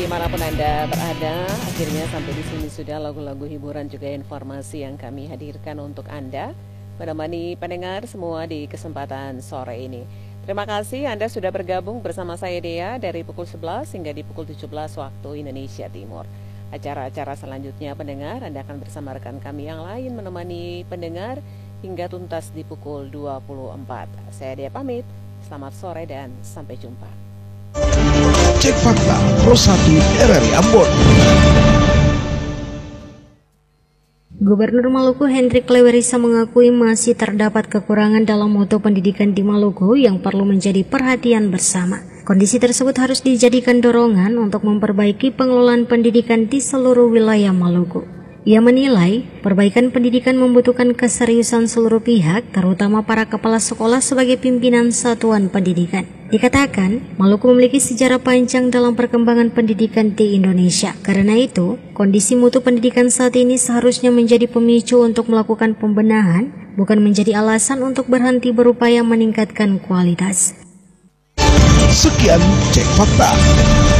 Dimanapun Anda berada, akhirnya sampai di sini sudah lagu-lagu hiburan juga informasi yang kami hadirkan untuk Anda, menemani pendengar semua di kesempatan sore ini. Terima kasih Anda sudah bergabung bersama saya Dea dari pukul 11 hingga di pukul 17 waktu Indonesia Timur. Acara-acara selanjutnya pendengar, Anda akan bersama rekan kami yang lain menemani pendengar hingga tuntas di pukul 24. Saya Dea pamit, selamat sore dan sampai jumpa. Cek Fakta Pro 1 RRI Ambon. Gubernur Maluku Hendrik Lewerisa mengakui masih terdapat kekurangan dalam mutu pendidikan di Maluku yang perlu menjadi perhatian bersama. Kondisi tersebut harus dijadikan dorongan untuk memperbaiki pengelolaan pendidikan di seluruh wilayah Maluku. Ia menilai perbaikan pendidikan membutuhkan keseriusan seluruh pihak, terutama para kepala sekolah sebagai pimpinan satuan pendidikan. Dikatakan, Maluku memiliki sejarah panjang dalam perkembangan pendidikan di Indonesia. Karena itu, kondisi mutu pendidikan saat ini seharusnya menjadi pemicu untuk melakukan pembenahan, bukan menjadi alasan untuk berhenti berupaya meningkatkan kualitas. Sekian Cek Fakta.